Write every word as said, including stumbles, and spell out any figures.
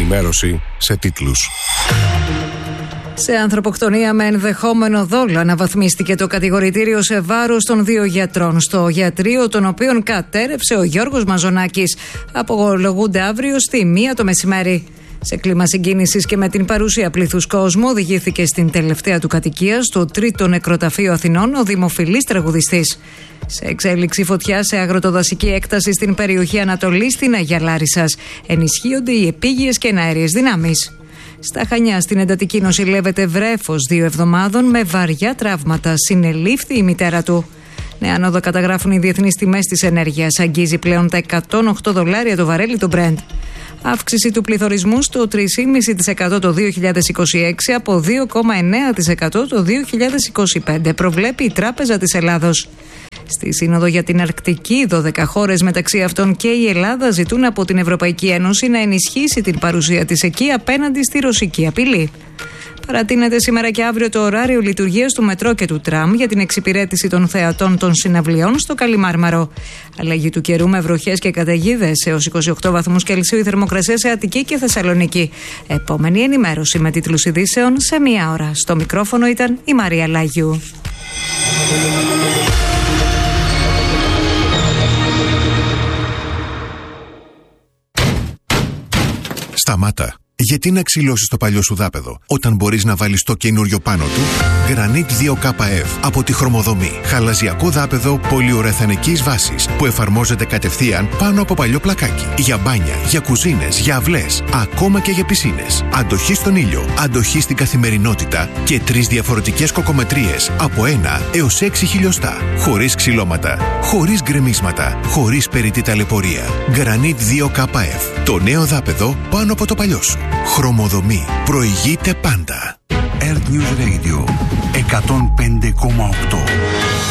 ενημέρωση σε τίτλους. Σε ανθρωποκτονία με ενδεχόμενο δόλο αναβαθμίστηκε το κατηγορητήριο σε βάρος των δύο γιατρών στο ιατρείο, των οποίων κατέρευσε ο Γιώργος Μαζονάκης. Απολογούνται αύριο στη μία το μεσημέρι. Σε κλίμα συγκίνησης και με την παρουσία πλήθους κόσμου, οδηγήθηκε στην τελευταία του κατοικία, στο τρίτο νεκροταφείο Αθηνών, ο δημοφιλής τραγουδιστής. Σε εξέλιξη φωτιά σε αγροτοδασική έκταση στην περιοχή Ανατολής στην Αγία Λάρισσας. Ενισχύονται οι επίγειες και εναέριες δυνάμεις. Στα Χανιά, στην εντατική, νοσηλεύεται βρέφος δύο εβδομάδων με βαριά τραύματα. Συνελήφθη η μητέρα του. Νέα άνοδο καταγράφουν οι διεθνείς τιμές της ενέργειας. Αγγίζει πλέον τα εκατόν οκτώ δολάρια το βαρέλι το Brent. Αύξηση του πληθωρισμού στο τρία κόμμα πέντε τοις εκατό το δύο χιλιάδες είκοσι έξι από δύο κόμμα εννέα τοις εκατό το δύο χιλιάδες είκοσι πέντε, προβλέπει η Τράπεζα της Ελλάδος. Στη Σύνοδο για την Αρκτική, δώδεκα χώρες, μεταξύ αυτών και η Ελλάδα, ζητούν από την Ευρωπαϊκή Ένωση να ενισχύσει την παρουσία της εκεί απέναντι στη ρωσική απειλή. Παρατείνεται σήμερα και αύριο το ωράριο λειτουργίας του μετρό και του τραμ για την εξυπηρέτηση των θεατών των συναυλιών στο Καλιμάρμαρο. Αλλαγή του καιρού με βροχές και καταιγίδες, έως είκοσι οκτώ βαθμούς Κελσίου η θερμοκρασία σε Αττική και Θεσσαλονίκη. Επόμενη ενημέρωση με τίτλους ειδήσεων σε μία ώρα. Στο μικρόφωνο ήταν η Μαρία Λάγιου. Σταμάτα. Γιατί να ξυλώσεις το παλιό σου δάπεδο όταν μπορείς να βάλεις το καινούριο πάνω του? Granit δύο κέι εφ από τη Χρωμοδομή. Χαλαζιακό δάπεδο πολυουρεθανικής βάσης που εφαρμόζεται κατευθείαν πάνω από παλιό πλακάκι. Για μπάνια, για κουζίνες, για αυλές, ακόμα και για πισίνες. Αντοχή στον ήλιο, αντοχή στην καθημερινότητα και τρεις διαφορετικές κοκομετρίες από ένα έως έξι χιλιοστά. Χωρίς ξυλώματα, χωρίς γκρεμίσματα, χωρίς περιττή ταλαιπωρία. Granit δύο κέι εφ. Το νέο δάπεδο πάνω από το παλιό σου. Χρωμοδομή. Προηγείται πάντα. Earth News Radio εκατόν πέντε κόμμα οκτώ.